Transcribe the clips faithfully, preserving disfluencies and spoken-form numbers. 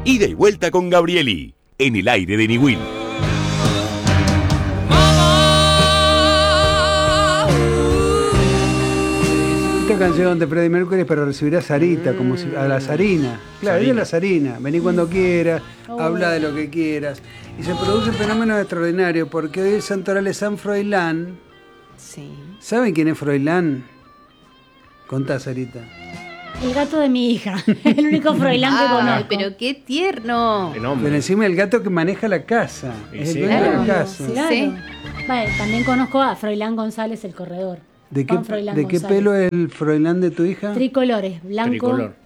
Ida y vuelta con Gabrieli, en el aire de Niwil. Esta canción de Freddie Mercury es para recibir a Sarita, mm. como si, a la Sarina. Claro, ella es la Sarina. Vení cuando quieras, oh. habla de lo que quieras. Y se produce un fenómeno extraordinario porque hoy el santoral es San Froilán. Sí. ¿Saben quién es Froilán? Contá, Sarita. El gato de mi hija, el único Froilán que conozco. Pero qué tierno. Pero encima el gato que maneja la casa. Sí, es sí. el dueño Claro, de la casa. Sí, claro. Sí. Vale, también conozco a Froilán González, el corredor. ¿De qué, ¿de qué pelo es el Froilán de tu hija? Tricolores, blanco, Tricolor.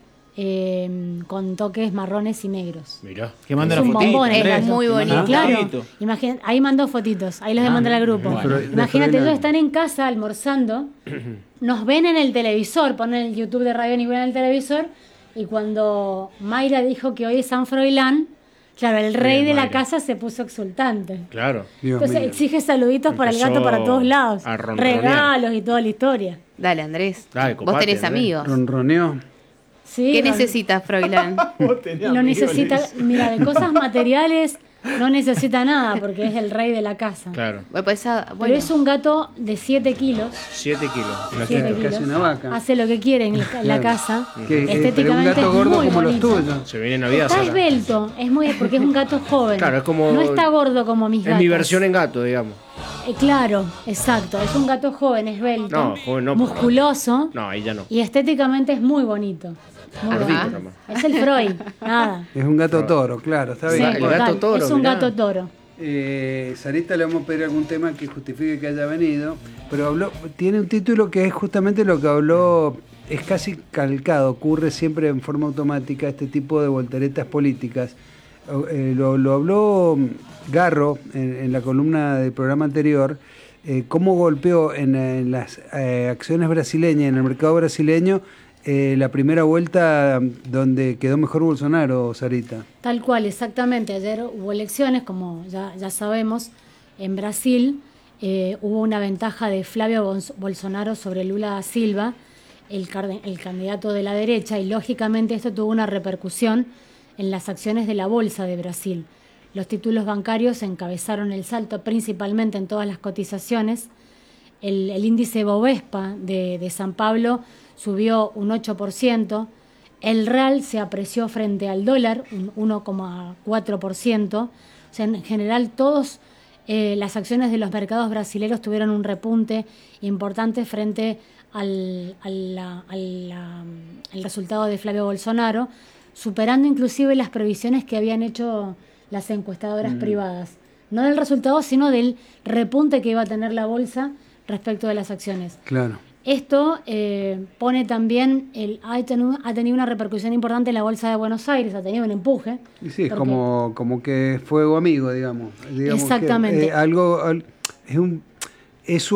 Eh, con toques marrones y negros. Mirá, que manda es la un fotito. bombón, es muy bonito. Claro, imagina, ahí mandó fotitos, ahí los ah, mandé al grupo. Bueno. Imagínate, ellos están en casa almorzando, nos ven en el televisor, ponen el YouTube de Radio Nivel en el televisor, y cuando Mayra dijo que hoy es San Froilán, claro, el rey Bien, de la casa se puso exultante. Claro. Dios Entonces mío. exige saluditos para el gato para todos lados. Regalos y toda la historia. Dale, Andrés. Dale, Vos comparte, tenés Andrés. amigos. Ronroneó. Sí, ¿Qué no, necesitas, Froilán? Lo necesita, mira, de cosas materiales no necesita nada porque es el rey de la casa. Claro. Bueno, pues, ah, bueno. Pero es un gato de siete kilos. siete kilos. siete kilos. Casi una vaca. Hace lo que quiere en la Claro. casa. Que, eh, Estéticamente pero un gato es gordo muy como bonito. los tuyos. Se viene Navidad. Está Sara. esbelto, es muy, porque es un gato joven. Claro, es como- No está gordo como mis Es gatos. mi versión en gato, digamos. Eh, claro, exacto. Es un gato joven, esbelto, No, joven no, musculoso No, ahí ya no. y estéticamente es muy bonito. Muy Gordito bonito. nomás. Es el Freud, nada. Es un gato toro, claro, está Sí, bien. el total, gato toro, es un mirá. gato toro. Eh, Sarita le vamos a pedir algún tema que justifique que haya venido, pero habló, tiene un título que es justamente lo que habló, es casi calcado, ocurre siempre en forma automática este tipo de volteretas políticas. Eh, lo, lo habló Garro en, en la columna del programa anterior, eh, cómo golpeó en, en las eh, acciones brasileñas, en el mercado brasileño, eh, la primera vuelta donde quedó mejor Bolsonaro, Sarita. Tal cual, exactamente. Ayer hubo elecciones, como ya, ya sabemos, en Brasil. Eh, hubo una ventaja de Flavio Bons- Bolsonaro sobre Lula da Silva, el, carde- el candidato de la derecha, y lógicamente esto tuvo una repercusión en las acciones de la Bolsa de Brasil. Los títulos bancarios encabezaron el salto principalmente en todas las cotizaciones. El, el índice Bovespa de, de San Pablo subió un ocho por ciento. El real se apreció frente al dólar, un uno coma cuatro por ciento. O sea, en general, todas eh, las acciones de los mercados brasileños tuvieron un repunte importante frente al, al, la, al, la, al resultado de Flavio Bolsonaro, superando inclusive las previsiones que habían hecho las encuestadoras mm. privadas. No del resultado, sino del repunte que iba a tener la bolsa respecto de las acciones. Claro. Esto eh, pone también, el, ha, tenido, ha tenido una repercusión importante en la Bolsa de Buenos Aires, ha tenido un empuje. Y sí, es como, como que fuego amigo, digamos. digamos Exactamente. Que, eh, algo, es un, es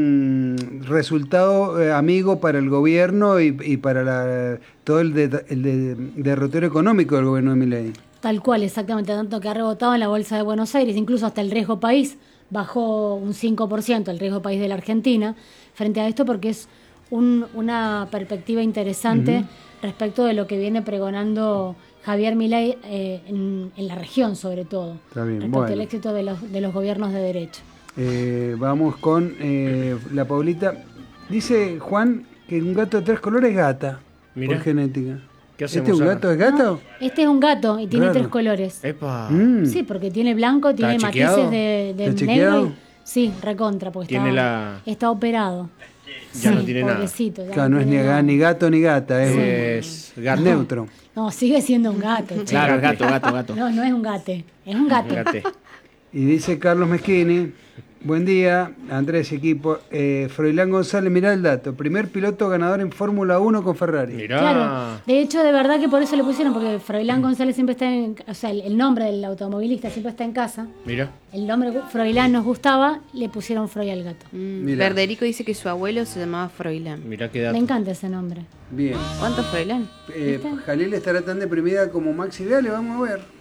un resultado eh, amigo para el gobierno y, y para la, todo el, de, el de, derrotero económico del gobierno de Milei. Tal cual, exactamente, tanto que ha rebotado en la Bolsa de Buenos Aires, incluso hasta el riesgo país bajó un cinco por ciento, el riesgo país de la Argentina, frente a esto porque es un, una perspectiva interesante uh-huh. respecto de lo que viene pregonando Javier Milei eh, en, en la región sobre todo, Está bien, respecto bueno. al éxito de los, de los gobiernos de derecha. Eh, vamos con eh, la Paulita. Dice Juan que un gato de tres colores es gata, Mirá. por genética. ¿Qué hacemos, ¿Este es un Ana? gato? ¿Es gato? No, este es un gato y tiene Raro. tres colores. Epa. Mm. Sí, porque tiene blanco, tiene ¿Está matices chequeado? de, de ¿Está negro. chequeado? Y, sí, recontra, porque Tiene está, la- está operado. Ya Sí, no tiene nada. pobrecito, ya Claro, no es ni, tiene nada. ni gato ni gata, es, Es un- gato. neutro. No, sigue siendo un gato. chico. Claro, gato, gato, gato. No, no es un gate, es un gato. Fíjate. Y dice Carlos Meschini, buen día, Andrés y equipo. Eh, Froilán González, mirá el dato. Primer piloto ganador en Fórmula uno con Ferrari. Mirá. Claro, de hecho, de verdad que por eso le pusieron, porque Froilán González siempre está en, o sea, el, el nombre del automovilista siempre está en casa. Mirá. El nombre Froilán nos gustaba, le pusieron Freud al gato. Mm, Mirá. Verderico dice que su abuelo se llamaba Froilán. Mirá qué dato. Me encanta ese nombre. Bien. ¿Cuántos Froilán? Eh, ¿Viste? Jalil estará tan deprimida como Maxi Viale, vamos a ver.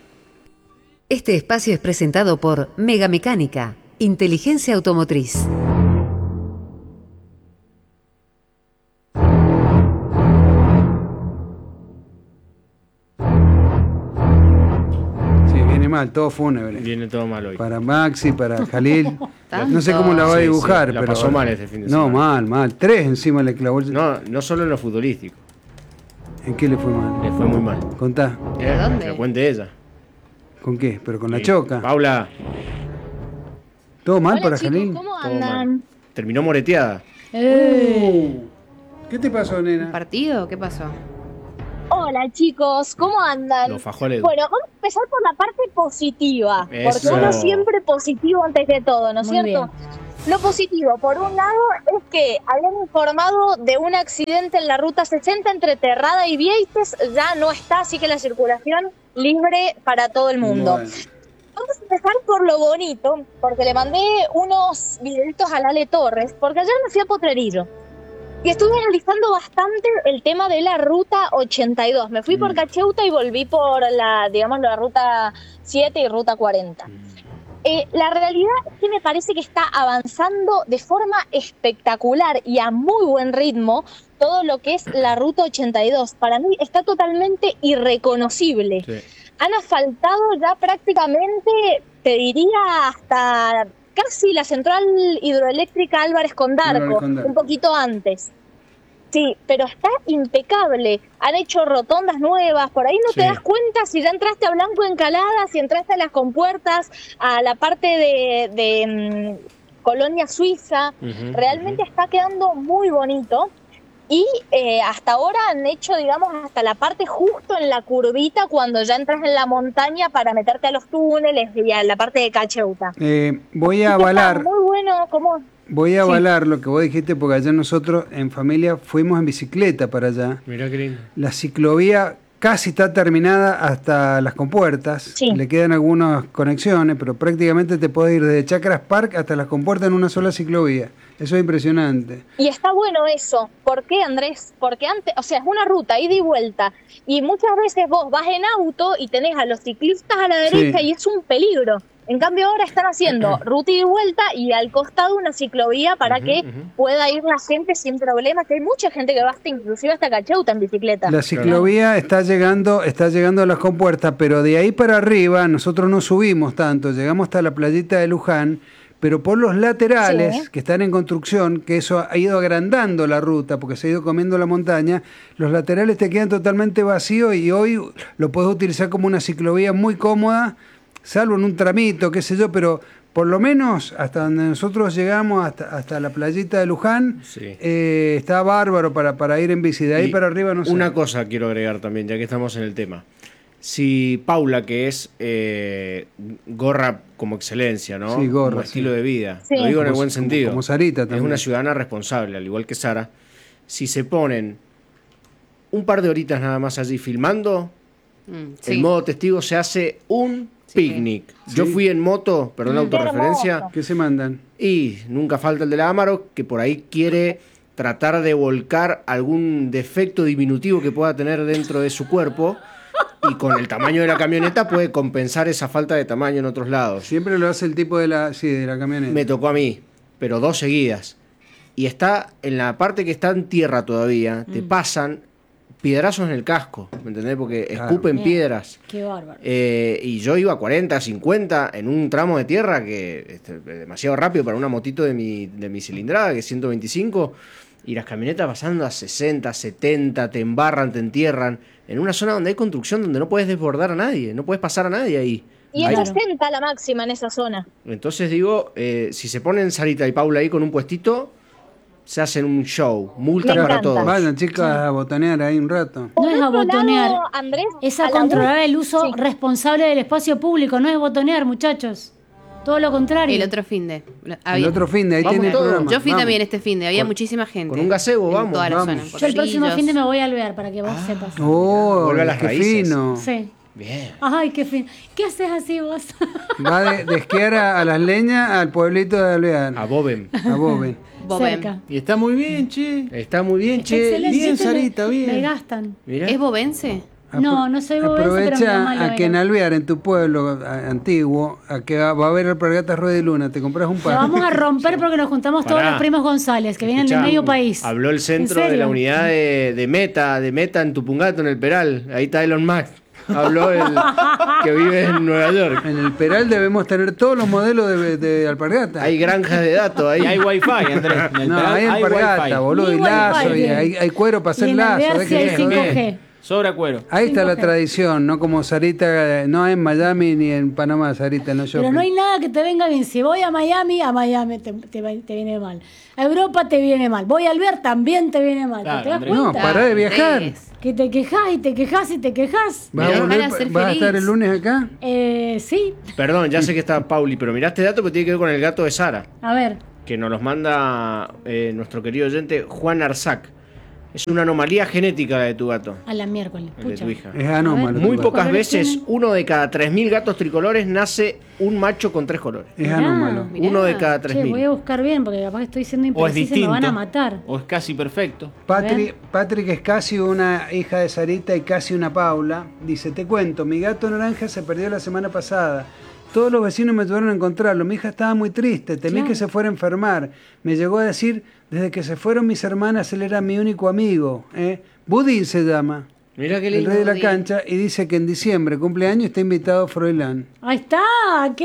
Este espacio es presentado por Mega Mecánica, Inteligencia Automotriz. viene mal, todo fúnebre. Viene todo mal hoy. Para Maxi, para Jalil. ¿Tanto? No sé cómo la va a Sí, dibujar, sí, la pero. pasó mal este fin de No, semana. mal, mal. Tres encima le clavó. el- No, no solo en lo futbolístico. ¿En qué le fue mal? Le fue muy mal. Contá. Eh, dónde? Que lo cuente ella. ¿Con qué? ¿Pero con la Sí. choca? Paula, ¿Todo mal Hola para chicos, Jalil? ¿cómo todo andan? mal. Terminó moreteada. Eh, ¿Qué te pasó, nena? ¿Partido? ¿Qué pasó? Hola chicos, ¿cómo andan? Lo fajó al Edu. Bueno, vamos a empezar por la parte positiva, Eso. porque uno siempre positivo antes de todo, ¿no es Muy cierto? Lo positivo, por un lado, es que habían informado de un accidente en la ruta sesenta entre Terrada y Vieites, ya no está, así que la circulación libre para todo el mundo. Bueno. Vamos a empezar por lo bonito, porque le mandé unos videitos a Lale Torres, porque ayer me fui a Potrerillo. Y estuve analizando bastante el tema de la ruta ochenta y dos. Me fui por Cacheuta y volví por la, digamos, la ruta siete y ruta cuarenta. Eh, la realidad es que me parece que está avanzando de forma espectacular y a muy buen ritmo todo lo que es la ruta ochenta y dos. Para mí está totalmente irreconocible. Sí. Han asfaltado ya prácticamente, te diría, hasta casi la central hidroeléctrica Álvarez Condarco, Álvarez Condarco. un poquito antes. Sí, pero está impecable. Han hecho rotondas nuevas, por ahí no Sí. te das cuenta si ya entraste a Blanco Encalada, si entraste a las compuertas, a la parte de, de mm, Colonia Suiza. Ujú, Realmente ujú. está quedando muy bonito. Y eh, hasta ahora han hecho, digamos, hasta la parte justo en la curvita cuando ya entras en la montaña para meterte a los túneles y a la parte de Cacheuta. Eh, voy a Así que está avalar. muy bueno, como Voy a avalar lo que vos dijiste, porque allá nosotros en familia fuimos en bicicleta para allá. Mirá qué lindo. La ciclovía casi está terminada hasta las compuertas. Sí. Le quedan algunas conexiones, pero prácticamente te podés ir desde Chacras Park hasta las compuertas en una sola ciclovía. Eso es impresionante. Y está bueno eso. ¿Por qué, Andrés? Porque antes, o sea, es una ruta, ida y vuelta. Y muchas veces vos vas en auto y tenés a los ciclistas a la derecha Sí. y es un peligro. En cambio ahora están haciendo ruta y vuelta y al costado una ciclovía para Ujú, que ujú. pueda ir la gente sin problemas. Que hay mucha gente que va hasta inclusive hasta Cacheuta en bicicleta. La ciclovía está llegando, está llegando a las compuertas, pero de ahí para arriba nosotros no subimos tanto, llegamos hasta la playita de Luján, pero por los laterales Sí. que están en construcción, que eso ha ido agrandando la ruta porque se ha ido comiendo la montaña, los laterales te quedan totalmente vacíos y hoy lo puedes utilizar como una ciclovía muy cómoda, salvo en un tramito, qué sé yo, pero por lo menos hasta donde nosotros llegamos, hasta, hasta la playita de Luján, Sí. eh, está bárbaro para, para ir en bici. De ahí Y para arriba no sé. Una cosa quiero agregar también, ya que estamos en el tema. Si Paula, que es eh, gorra como excelencia, ¿no? Sí, gorra, como sí. estilo de vida, Sí. lo digo en el Como- buen como- sentido. como Sarita Es también. una ciudadana responsable, al igual que Sara. Si se ponen un par de horitas nada más allí filmando, Mm, el sí. modo testigo se hace un Sí. picnic. Yo fui en moto, perdón la Mm, qué autorreferencia, hermoso. ¿Qué se mandan? y nunca falta el de la Amaro, que por ahí quiere tratar de volcar algún defecto diminutivo que pueda tener dentro de su cuerpo, y con el tamaño de la camioneta puede compensar esa falta de tamaño en otros lados. Siempre lo hace el tipo de la, sí, de la camioneta. Me tocó a mí, pero dos seguidas. Y está en la parte que está en tierra todavía, te pasan piedrazos en el casco, ¿me entendés? Porque Claro. escupen Bien. piedras. Qué bárbaro. Eh, y yo iba a cuarenta, cincuenta en un tramo de tierra que este, demasiado rápido para una motito de mi, de mi cilindrada, que es ciento veinticinco, y las camionetas pasando a sesenta, setenta, te embarran, te entierran, en una zona donde hay construcción, donde no puedes desbordar a nadie, no puedes pasar a nadie ahí. Y es Ahí- Claro. sesenta la máxima en esa zona. Entonces digo, eh, si se ponen Sarita y Paula ahí con un puestito, se hacen un show, multas Me para encanta. todos. Vayan, chicas, a botanear ahí un rato. Por No es a otro botonear. lado, Andrés, Es a la controlar U- el uso Sí. responsable del espacio público, no es botonear, muchachos. Todo lo contrario. El otro fin de. El había- otro fin de ahí Vamos tiene el todos. programa. Yo fui Vamos. también este fin de, había Con- muchísima gente. con un gazebo, En vamos, toda la vamos. zona, en Yo el próximo Potrerillos. fin de me voy a alvear para que vos sepas. Oh, Vuelve a las qué raíces. fino. Sí. Bien. Ay, qué fin. ¿Qué haces así vos? Va de, de esquiar a, a las leñas al pueblito de Alvear. A Bobem. A Boben. Bobem. Cerca. Y está muy bien, che. Está muy bien, che. Excelente. bien, Siempre me- Sarita, bien. Me gastan. Mirá. ¿Es bobense? No, no soy bobense, pero mi Aprovecha mamá lo a que en era. Alvear, en tu pueblo a- antiguo, a que va, va a haber alpargatas Rueda y Luna, te compras un Lo par. vamos a romper porque nos juntamos todos Pará. los primos González, que vienen Escuchá, del medio país. Habló el ¿En centro de serio? la unidad de, de Meta, de Meta en Tupungato, en el Peral. Ahí está Elon Musk. Habló el que vive en Nueva York. En el Peral debemos tener todos los modelos de, de alpargata. Hay granjas de datos ahí. Y hay wifi, Andrés. En el No, Peral hay hay alpargata, wifi. boludo, Y y lazo, wifi, y bien. hay, hay cuero para Y hacer en lazo. Alvear sí déjense hay de cinco joder. G. Sobra cuero. Ahí está la cinco G. tradición, no como Sarita, no en Miami ni en Panamá, Sarita, no yo. Pero no hay nada que te venga bien. Si voy a Miami, a Miami te, te, va- te viene mal. A Europa te viene mal. Voy a Alvear, también te viene mal. Claro, ¿Te das Andrés. No, cuenta? pará de viajar. Andrés. Que te quejas y te quejas y te quejas. ¿Vas, a, Mirá, volver, van a ser ¿vas a estar feliz. el lunes acá? Eh, sí. Perdón, ya sé que está Pauli, pero mirá este dato que tiene que ver con el gato de Sara, A ver. que nos los manda eh, nuestro querido oyente Juan Arzac. Es una anomalía genética de tu gato, A la miércoles. el de Pucha. tu hija. Es anómalo. Muy tu pocas A ver, veces, ¿quién? uno de cada tres mil gatos tricolores nace un macho con tres colores. Es Mirá. anómalo. Mirá. Uno de cada tres Che, voy mil. a buscar bien porque capaz que estoy siendo O es imprecisa y me distinto. van a matar. O es casi perfecto. Patrick, Patrick es casi una hija de Sarita y casi una Paula. Dice, te cuento, mi gato naranja se perdió la semana pasada. Todos los vecinos me tuvieron a encontrarlo. Mi hija estaba muy triste, temí Claro. que se fuera a enfermar. Me llegó a decir, desde que se fueron mis hermanas, él era mi único amigo. ¿eh? Budín se llama, Mirá qué el lindo. rey de la Budín. cancha, y dice que en diciembre, cumpleaños, está invitado Froilán. Ahí está, qué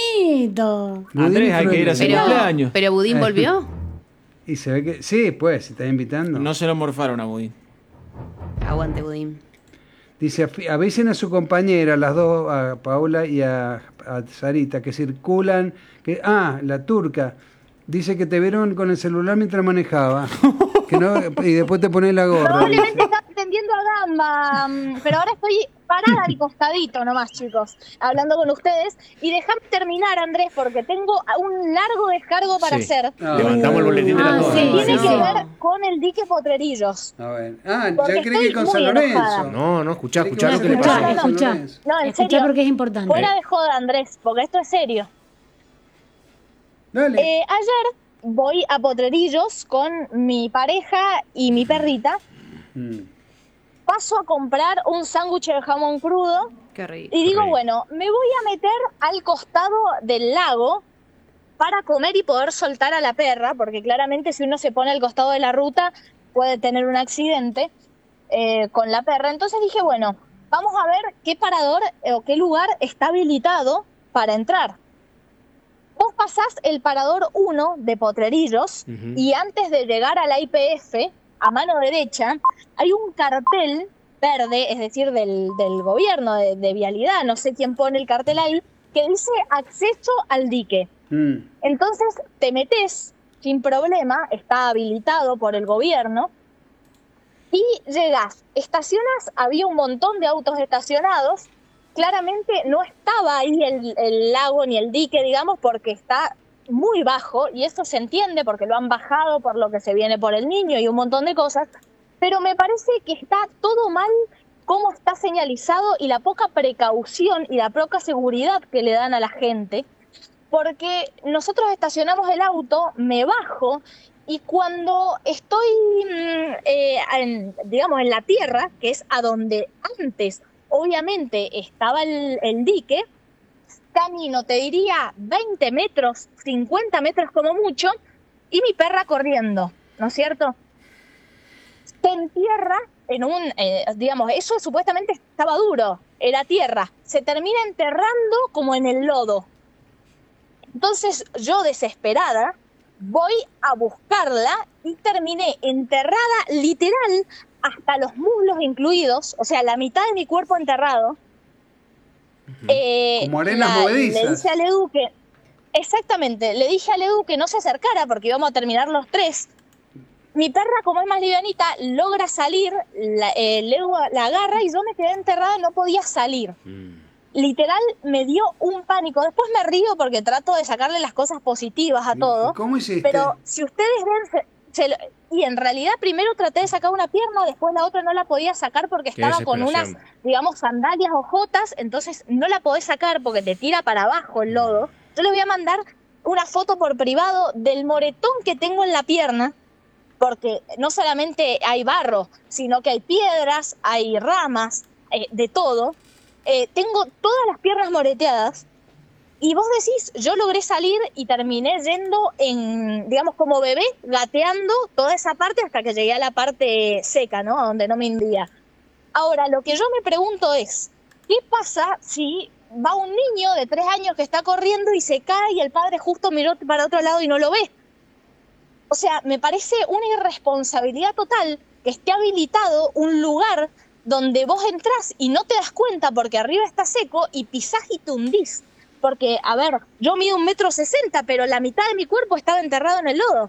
bonito. Budín Andrés, y hay que ir a Froilán. hacer Pero, cumpleaños. pero Budín volvió. Y se ve que, sí, pues, si está invitando. No se lo morfaron a Budín. Aguante Budín. Dice, "Afi- avisen a su compañera, las dos, a Paula y a, a Sarita, que circulan, que ah, la turca, dice que te vieron con el celular mientras manejaba, que no, y después te pones la gorra. Probablemente dice. estaba atendiendo a Gamba, mm, pero ahora estoy parada al costadito nomás, chicos, hablando con ustedes. Y déjame terminar, Andrés, porque tengo un largo descargo para Sí. hacer. Ah, Levantamos el boletín de Ah, las dos. sí, Tiene sí, que sí. ver con el dique Potrerillos. A ver. Ah, Porque ya creí estoy que con muy San Lorenzo. enojada. No, no, escuchá, Creí escuchá que lo que iba le a ser pasó. con San Escuchá, Lorenzo. No, en Escuchá serio. porque es importante. Fuera de joda, Andrés, porque esto es serio. Dale. Eh, ayer voy a Potrerillos con mi pareja y mi perrita. Mm. Paso a comprar un sándwich de jamón crudo Qué rico. y digo, rico. bueno, me voy a meter al costado del lago para comer y poder soltar a la perra, porque claramente si uno se pone al costado de la ruta puede tener un accidente eh, con la perra. Entonces dije, bueno, vamos a ver qué parador eh, o qué lugar está habilitado para entrar. Vos pasás el parador uno de Potrerillos Ujú. y antes de llegar a la I P F, a mano derecha, hay un cartel verde, es decir, del, del gobierno de, de vialidad, no sé quién pone el cartel ahí, que dice acceso al dique. Mm. Entonces te metes sin problema, está habilitado por el gobierno, y llegás, estacionas, había un montón de autos estacionados, claramente no estaba ahí el, el lago ni el dique, digamos, porque está muy bajo, y eso se entiende porque lo han bajado por lo que se viene por el niño y un montón de cosas, pero me parece que está todo mal cómo está señalizado y la poca precaución y la poca seguridad que le dan a la gente, porque nosotros estacionamos el auto, me bajo y cuando estoy, mm, eh, en, digamos, en la tierra, que es a donde antes obviamente estaba el, el dique, camino, te diría, veinte metros, cincuenta metros como mucho, y mi perra corriendo, ¿no es cierto? Se entierra en un, eh, digamos, eso supuestamente estaba duro, era tierra, se termina enterrando como en el lodo. Entonces yo, desesperada, voy a buscarla y terminé enterrada literal hasta los muslos incluidos, o sea, la mitad de mi cuerpo enterrado. Eh, Como arenas la- movedizas. Le dije a Ledu que, exactamente, le dije a Ledu que no se acercara porque íbamos a terminar los tres. Mi perra, como es más livianita, logra salir, la, eh, Ledu la agarra y yo me quedé enterrada y no podía salir. Literal, me dio un pánico. Después me río porque trato de sacarle las cosas positivas a todo. ¿Cómo hiciste? Pero si ustedes ven, se- se lo- y en realidad primero traté de sacar una pierna, después la otra no la podía sacar porque Qué estaba con unas, desesperación. digamos, sandalias o jotas, entonces no la podés sacar porque te tira para abajo el lodo. Yo les voy a mandar una foto por privado del moretón que tengo en la pierna, porque no solamente hay barro, sino que hay piedras, hay ramas, eh, de todo. Eh, tengo todas las piernas moreteadas. Y vos decís, yo logré salir y terminé yendo en, digamos, como bebé, gateando toda esa parte hasta que llegué a la parte seca, ¿no? A donde no me hundía. Ahora, lo que yo me pregunto es, ¿qué pasa si va un niño de tres años que está corriendo y se cae y el padre justo miró para otro lado y no lo ve? O sea, me parece una irresponsabilidad total que esté habilitado un lugar donde vos entrás y no te das cuenta porque arriba está seco y pisás y te hundís. Porque, a ver, yo mido un metro sesenta, pero la mitad de mi cuerpo estaba enterrado en el lodo.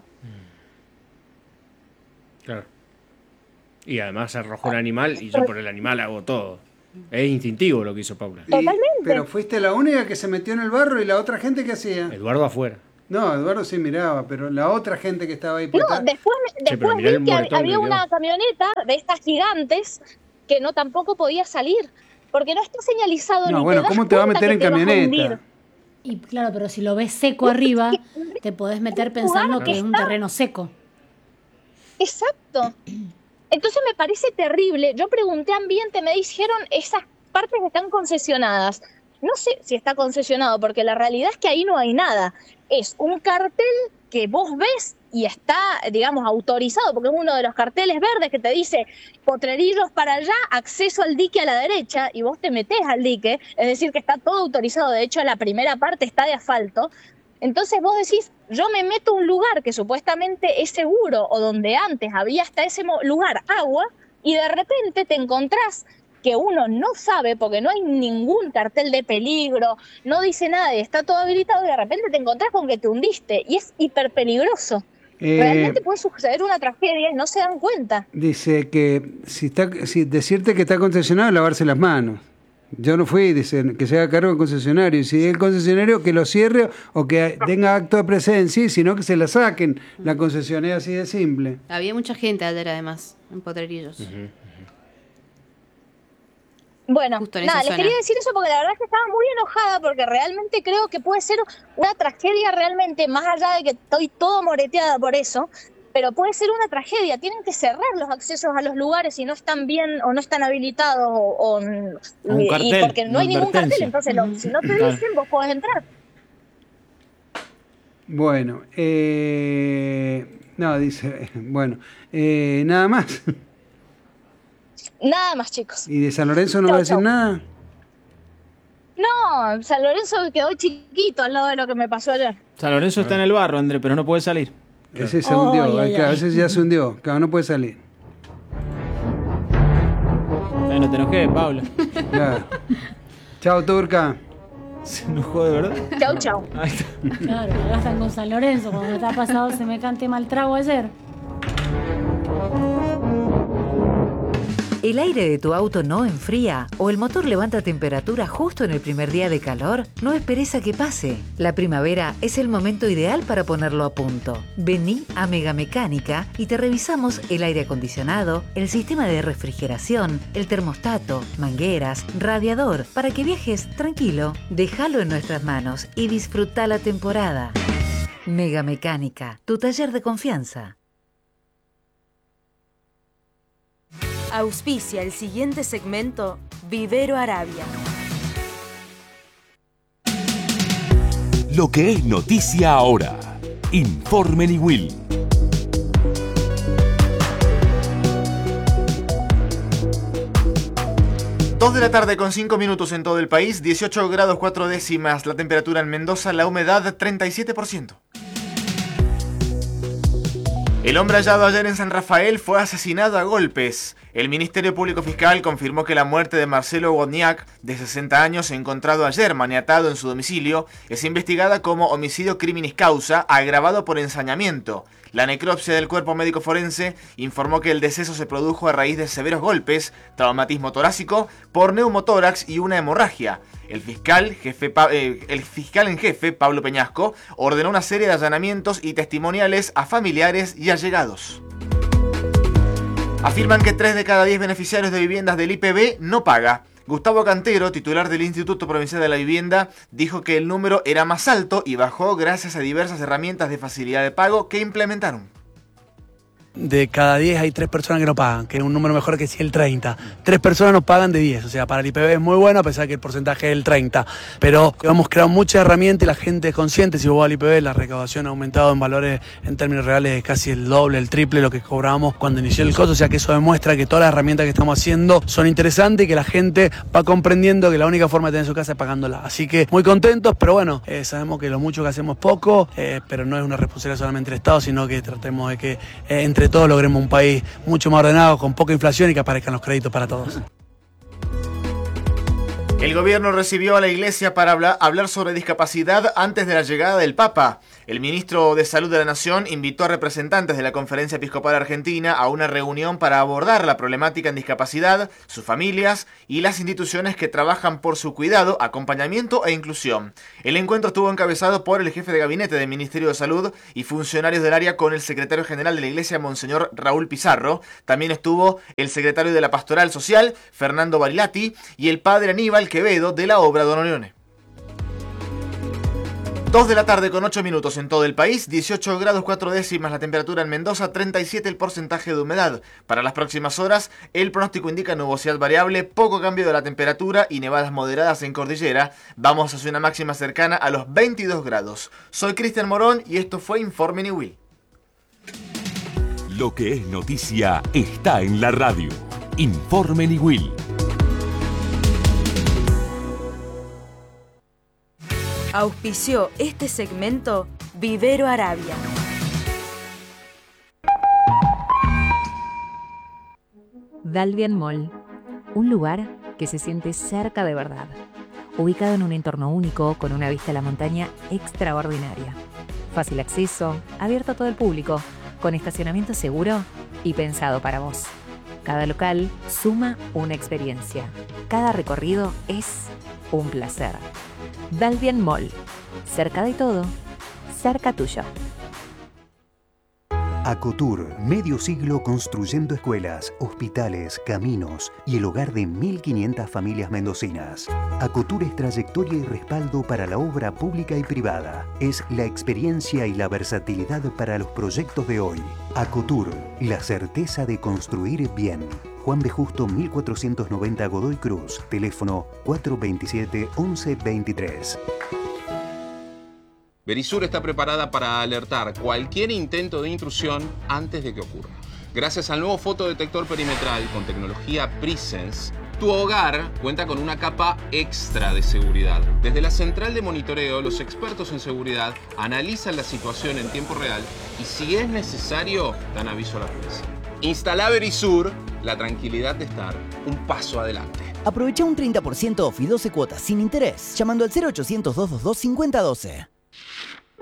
Claro. Y además se arrojó un animal y yo por el animal hago todo. Es instintivo lo que hizo Paula. Y- pero fuiste la única que se metió en el barro y la otra gente que hacía. Eduardo afuera. No, Eduardo sí miraba, pero la otra gente que estaba ahí. pues, No, está- después, pero después mirá el vi que hab- moretón había que una quedó. camioneta de estas gigantes que no tampoco podía salir. Porque no está señalizado No, ni bueno, te das ¿cómo te va a cuenta meter que en te vas a camioneta? hundir. Y claro, pero si lo ves seco arriba, te podés meter pensando que es un terreno seco. Exacto. Entonces me parece terrible. Yo pregunté a ambiente, me dijeron esas partes están concesionadas. No sé si está concesionado, porque la realidad es que ahí no hay nada. Es un cartel que vos ves y está, digamos, autorizado, porque es uno de los carteles verdes que te dice Potrerillos para allá, acceso al dique a la derecha, y vos te metés al dique, es decir, que está todo autorizado. De hecho, la primera parte está de asfalto. Entonces vos decís, yo me meto a un lugar que supuestamente es seguro, o donde antes había hasta ese mo- lugar agua, y de repente te encontrás que uno no sabe, porque no hay ningún cartel de peligro, no dice nada y está todo habilitado, y de repente te encontrás con que te hundiste, y es hiper peligroso. Eh, Realmente puede suceder una tragedia y no se dan cuenta. Dice que si está, si decirte que está concesionado, lavarse las manos. Yo no fui, dice, que se haga cargo del concesionario. Y si es el concesionario, que lo cierre o que tenga acto de presencia, y sino que se la saquen. La concesión es así de simple. Había mucha gente ayer, además, en Potrerillos. Bueno, Justo en nada, esa les zona. quería decir eso porque la verdad es que estaba muy enojada porque realmente creo que puede ser una tragedia realmente, más allá de que estoy todo moreteada por eso, pero puede ser una tragedia. Tienen que cerrar los accesos a los lugares si no están bien o no están habilitados o, o- Un y, y cartel, porque no una hay ningún cartel, advertencia. entonces lo- si no te Claro. dicen vos podés entrar. Bueno, eh, no, dice, bueno, eh, nada más. Nada más, chicos. ¿Y de San Lorenzo no Chau, va a decir chau. nada? No, San Lorenzo quedó chiquito al lado de lo que me pasó ayer. San Lorenzo está en el barro, André, pero no puede salir. Ese se Ay, hundió, ay, claro, ay. ese ya se hundió, claro, no puede salir. Ay, no te enojes, Paula. Claro. Chao, Turca. Se enojó de verdad. Chau, chau. Ahí está. Claro, me gastan con San Lorenzo, como me está pasado se me cante mal trago ayer. ¿El aire de tu auto no enfría o el motor levanta temperatura justo en el primer día de calor? No esperes a que pase. La primavera es el momento ideal para ponerlo a punto. Vení a Mega Mecánica y te revisamos el aire acondicionado, el sistema de refrigeración, el termostato, mangueras, radiador, para que viajes tranquilo. Déjalo en nuestras manos y disfruta la temporada. Mega Mecánica, tu taller de confianza. Auspicia el siguiente segmento Vivero Arabia. Lo que es noticia ahora. Informe Niwil. dos de la tarde con cinco minutos en todo el país, dieciocho grados cuatro décimas la temperatura en Mendoza, la humedad treinta y siete por ciento. El hombre hallado ayer en San Rafael fue asesinado a golpes. El Ministerio Público Fiscal confirmó que la muerte de Marcelo Wozniak, de sesenta años, encontrado ayer maniatado en su domicilio, es investigada como homicidio criminis causa, agravado por ensañamiento. La necropsia del cuerpo médico forense informó que el deceso se produjo a raíz de severos golpes, traumatismo torácico, por neumotórax y una hemorragia. El fiscal, jefe, eh, el fiscal en jefe, Pablo Peñasco, ordenó una serie de allanamientos y testimoniales a familiares y allegados. Afirman que tres de cada diez beneficiarios de viviendas del I P B no paga. Gustavo Cantero, titular del Instituto Provincial de la Vivienda, dijo que el número era más alto y bajó gracias a diversas herramientas de facilidad de pago que implementaron. de cada diez hay tres personas que no pagan, que es un número mejor que si el treinta. Tres personas nos pagan de diez, o sea, para el I P B es muy bueno a pesar que el porcentaje es el treinta. Pero hemos creado muchas herramientas y la gente es consciente. Si vos vas al I P B, la recaudación ha aumentado en valores, en términos reales, casi el doble, el triple de lo que cobrábamos cuando inició el costo. O sea que eso demuestra que todas las herramientas que estamos haciendo son interesantes y que la gente va comprendiendo que la única forma de tener su casa es pagándola. Así que muy contentos, pero bueno, eh, sabemos que lo mucho que hacemos es poco, eh, pero no es una responsabilidad solamente del Estado, sino que tratemos de que eh, entre todos logremos un país mucho más ordenado, con poca inflación y que aparezcan los créditos para todos. El gobierno recibió a la Iglesia para hablar sobre discapacidad antes de la llegada del Papa. El ministro de Salud de la Nación invitó a representantes de la Conferencia Episcopal Argentina a una reunión para abordar la problemática en discapacidad, sus familias y las instituciones que trabajan por su cuidado, acompañamiento e inclusión. El encuentro estuvo encabezado por el jefe de gabinete del Ministerio de Salud y funcionarios del área con el secretario general de la Iglesia, Monseñor Raúl Pizarro. También estuvo el secretario de la Pastoral Social, Fernando Barilati, y el padre Aníbal Quevedo de la obra Don Orione. dos de la tarde con ocho minutos en todo el país, dieciocho grados cuatro décimas la temperatura en Mendoza, treinta y siete el porcentaje de humedad. Para las próximas horas, el pronóstico indica nubosidad variable, poco cambio de la temperatura y nevadas moderadas en cordillera. Vamos hacia una máxima cercana a los veintidós grados. Soy Cristian Morón y esto fue Informe Niwil. Lo que es noticia está en la radio. Informe Niwil. Auspició este segmento Vivero Arabia. Dalvian Mall, un lugar que se siente cerca de verdad, ubicado en un entorno único con una vista a la montaña extraordinaria. Fácil acceso, abierto a todo el público, con estacionamiento seguro y pensado para vos. Cada local suma una experiencia. Cada recorrido es un placer. Dalvian Mall, cerca de todo, cerca tuyo. Acotur, medio siglo construyendo escuelas, hospitales, caminos y el hogar de mil quinientas familias mendocinas. Acotur es trayectoria y respaldo para la obra pública y privada. Es la experiencia y la versatilidad para los proyectos de hoy. Acotur, la certeza de construir bien. Juan B. Justo mil cuatrocientos noventa Godoy Cruz. Teléfono cuatro veintisiete once veintitrés. Verisur está preparada para alertar cualquier intento de intrusión antes de que ocurra. Gracias al nuevo fotodetector perimetral con tecnología Presence, tu hogar cuenta con una capa extra de seguridad. Desde la central de monitoreo, los expertos en seguridad analizan la situación en tiempo real y si es necesario, dan aviso a la policía. Instala Verisur, la tranquilidad de estar un paso adelante. Aprovecha un treinta por ciento off y doce cuotas sin interés llamando al cero ochocientos, doscientos veintidós, cincuenta doce.